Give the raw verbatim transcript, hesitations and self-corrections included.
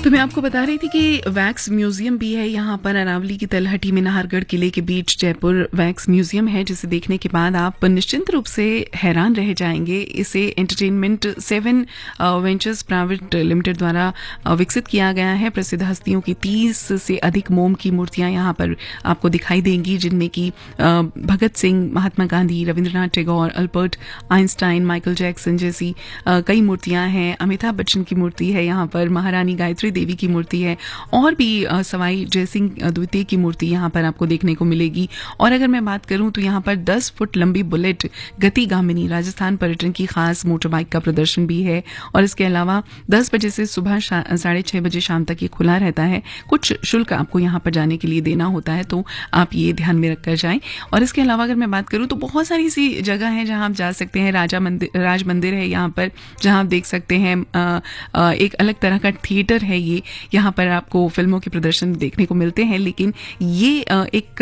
तो मैं आपको बता रही थी कि वैक्स म्यूजियम भी है यहाँ पर अरावली की तलहटी में नाहरगढ़ किले के बीच जयपुर वैक्स म्यूजियम है, जिसे देखने के बाद आप निश्चिंत रूप से हैरान रह जाएंगे। इसे entertainment seven ventures private limited द्वारा विकसित किया गया है। प्रसिद्ध हस्तियों की तीस से अधिक मोम की मूर्तियां यहाँ पर आपको दिखाई देंगी, जिनमें कि Bhagat Singh, Mahatma Gandhi, Rabindranath Tagore, Albert Einstein, Michael Jackson जैसी कई मूर्तियां हैं। अमिताभ बच्चन की मूर्ति है यहाँ पर, महारानी गायत्री देवी की मूर्ति है और भी सवाई जयसिंह द्वितीय की मूर्ति यहाँ पर आपको देखने को मिलेगी। और अगर मैं बात करूं तो यहाँ पर दस फुट लंबी बुलेट गतिगामिनी राजस्थान पर्यटन की खास मोटर बाइक का प्रदर्शन भी है। और इसके अलावा दस बजे से सुबह साढ़े छह बजे शाम तक ये खुला रहता है। कुछ शुल्क आपको यहाँ पर जाने के लिए देना होता है, तो आप ये ध्यान में रखकर जाएं। और इसके अलावा अगर मैं बात करूं तो बहुत सारी सी जगह है जहां आप जा सकते हैं। राजा मंदिर, राज मंदिर है यहाँ पर, जहां आप देख सकते हैं आ, आ, एक अलग तरह का थिएटर है। ये यहाँ पर आपको फिल्मों के प्रदर्शन देखने को मिलते हैं, लेकिन ये एक